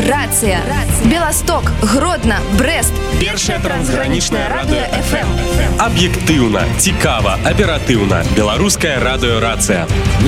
Рация. Белосток, Гродно, Брест. Першае трансгранічнае радыё FM. Аб'ектыўна, цікава, аператыўна. Беларускае радыё «Рацыя».